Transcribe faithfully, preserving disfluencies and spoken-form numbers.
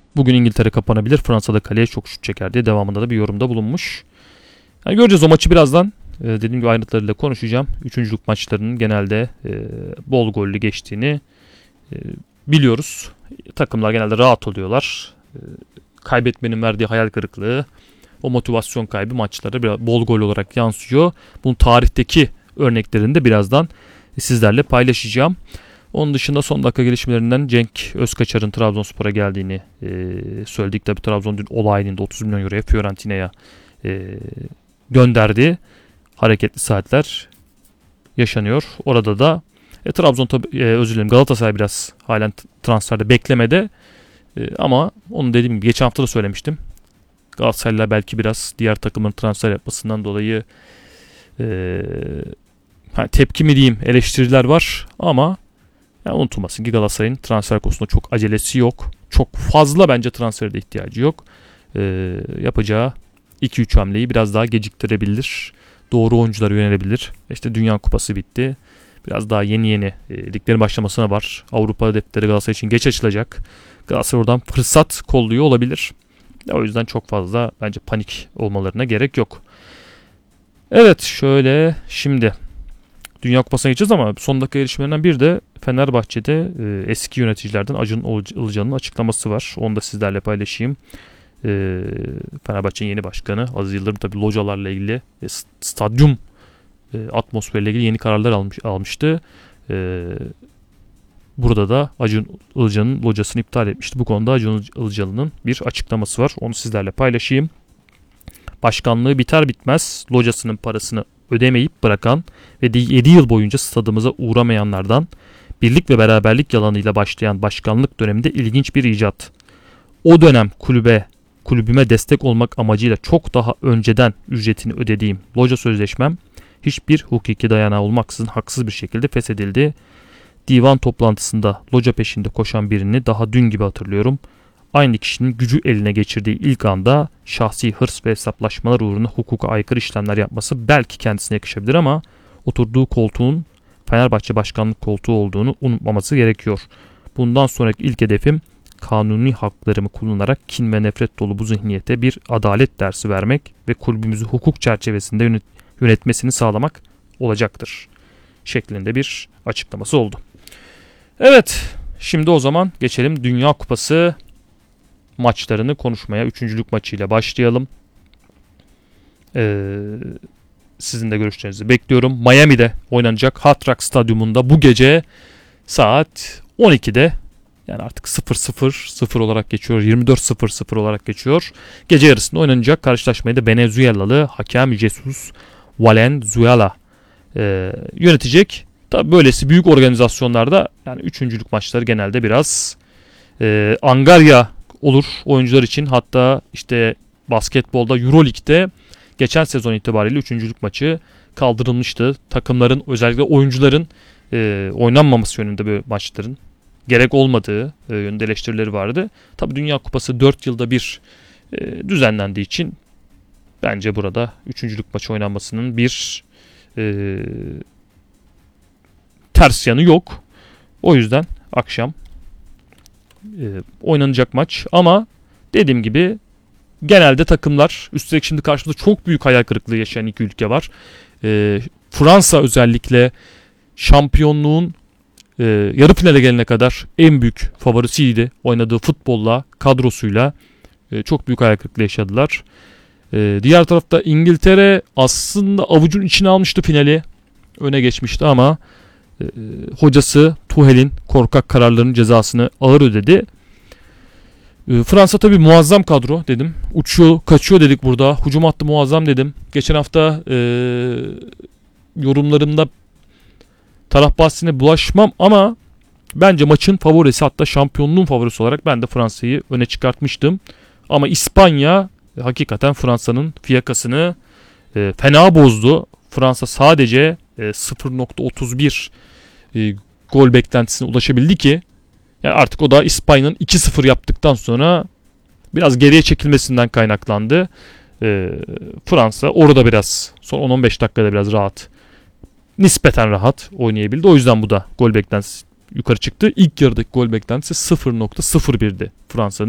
Bugün İngiltere kapanabilir. Fransa'da kaleye çok şut çeker diye devamında da bir yorumda bulunmuş. Yani göreceğiz o maçı birazdan. Ee, dediğim gibi ayrıntılarıyla konuşacağım. Üçüncülük maçlarının genelde e, bol gollü geçtiğini e, biliyoruz. Takımlar genelde rahat oluyorlar. E, kaybetmenin verdiği hayal kırıklığı, o motivasyon kaybı maçlara biraz bol gol olarak yansıyor. Bunun tarihteki örneklerini de birazdan sizlerle paylaşacağım. Onun dışında son dakika gelişmelerinden Cenk Özkaçar'ın Trabzonspor'a geldiğini e, söyledik. Tabii Trabzon dün olaylığında otuz milyon euroya Fiorentina'ya e, gönderdi. Hareketli saatler yaşanıyor. Orada da e, Trabzon tabii e, özür dilerim Galatasaray biraz halen transferde beklemede. E, ama onu dediğim gibi geçen hafta da söylemiştim. Galatasaraylılar belki biraz diğer takımın transfer yapmasından dolayı e, tepki mi diyeyim, eleştiriler var ama yani unutulmasın ki Galatasaray'ın transfer konusunda çok acelesi yok. Çok fazla bence transferde ihtiyacı yok. E, yapacağı iki üç hamleyi biraz daha geciktirebilir. Doğru oyunculara yönelebilir. İşte Dünya Kupası bitti. Biraz daha yeni yeni e, liglerin başlamasına var. Avrupa hedefleri Galatasaray için geç açılacak. Galatasaray oradan fırsat kolluyor olabilir. O yüzden çok fazla bence panik olmalarına gerek yok. Evet şöyle şimdi Dünya Kupası'na geçeceğiz ama son dakika gelişmelerinden bir de Fenerbahçe'de e, eski yöneticilerden Acun Ilıcalı'nın açıklaması var. Onu da sizlerle paylaşayım. E, Fenerbahçe'nin yeni başkanı Aziz Yıldırım tabii localarla ilgili e, stadyum e, atmosferiyle ilgili yeni kararlar almış, almıştı. E, burada da Acun Ilıcalı'nın locasını iptal etmişti. Bu konuda Acun Ilıcalı'nın bir açıklaması var. Onu sizlerle paylaşayım. Başkanlığı biter bitmez locasının parasını ödemeyip bırakan ve yedi yıl boyunca stadımıza uğramayanlardan birlik ve beraberlik yalanıyla başlayan başkanlık döneminde ilginç bir icat. O dönem kulübe, kulübüme destek olmak amacıyla çok daha önceden ücretini ödediğim loca sözleşmem hiçbir hukuki dayanağı olmaksızın haksız bir şekilde feshedildi. Divan toplantısında loca peşinde koşan birini daha dün gibi hatırlıyorum. Aynı kişinin gücü eline geçirdiği ilk anda şahsi hırs ve hesaplaşmalar uğruna hukuka aykırı işlemler yapması belki kendisine yakışabilir ama oturduğu koltuğun Fenerbahçe başkanlık koltuğu olduğunu unutmaması gerekiyor. Bundan sonraki ilk hedefim kanuni haklarımı kullanarak kin ve nefret dolu bu zihniyete bir adalet dersi vermek ve kulübümüzü hukuk çerçevesinde yönet- yönetmesini sağlamak olacaktır. Şeklinde bir açıklaması oldu. Evet, şimdi o zaman geçelim Dünya Kupası maçlarını konuşmaya. Üçüncülük maçıyla başlayalım. Ee, sizin de görüşlerinizi bekliyorum. Miami'de oynanacak Hard Rock Stadyumunda bu gece saat on ikide yani artık sıfır sıfır sıfır olarak geçiyor. yirmi dört sıfır sıfır olarak geçiyor. Gece yarısında oynanacak karşılaşmayı da Venezuelalı hakem Jesus Valenzuela e, yönetecek. Tabii böylesi büyük organizasyonlarda yani üçüncülük maçları genelde biraz e, angarya olur oyuncular için. Hatta işte basketbolda Euroleague'de geçen sezon itibariyle üçüncülük maçı kaldırılmıştı. Takımların özellikle oyuncuların e, oynanmaması yönünde böyle maçların gerek olmadığı e, yönünde eleştirileri vardı. Tabii Dünya Kupası dört yılda bir e, düzenlendiği için bence burada üçüncülük maçı oynanmasının bir e, ters yanı yok. O yüzden akşam e, oynanacak maç ama dediğim gibi genelde takımlar üstelik şimdi karşımızda çok büyük hayal kırıklığı yaşayan iki ülke var. E, Fransa özellikle şampiyonluğun e, yarı finale gelene kadar en büyük favorisiydi. Oynadığı futbolla, kadrosuyla e, çok büyük hayal kırıklığı yaşadılar. E, diğer tarafta İngiltere aslında avucun içine almıştı finali. Öne geçmişti ama e, hocası Tuchel'in korkak kararlarının cezasını ağır ödedi. E, Fransa tabii muazzam kadro dedim. Uçuyor, kaçıyor dedik burada. Hücum hattı muazzam dedim. Geçen hafta e, yorumlarımda taraf bahsine bulaşmam ama bence maçın favorisi hatta şampiyonluğun favorisi olarak ben de Fransa'yı öne çıkartmıştım. Ama İspanya e, hakikaten Fransa'nın fiyakasını e, fena bozdu. Fransa sadece e, sıfır nokta otuz bir e, gol beklentisine ulaşabildi ki yani artık o da İspanya'nın iki sıfır yaptıktan sonra biraz geriye çekilmesinden kaynaklandı. E, Fransa orada biraz son on on beş dakikada biraz rahat, nispeten rahat oynayabildi. O yüzden bu da gol beklentisi yukarı çıktı. İlk yarıdaki gol beklentisi sıfır nokta sıfır birdi Fransa'nın.